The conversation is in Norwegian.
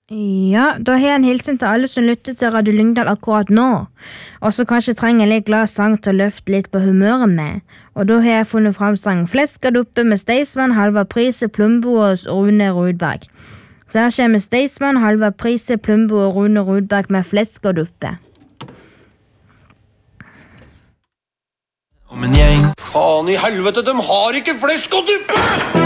Ja, da har jeg en hilsen til alle som lytter til Radio Lyngdal akkurat nå, og som kanskje trenger en litt glad sang til å løfte litt på humøret med. Og da har jeg funnet fram sangen Flesk og duppe med Staysman, Halvard Prise, Plumbo og Rune Rudberg. Så her kommer Staysman, Halvard Prise, Plumbo og Rune Rudberg med Flesk og duppe. Om en gjeng. Faen i helvete, de har ikke flesk og duppe!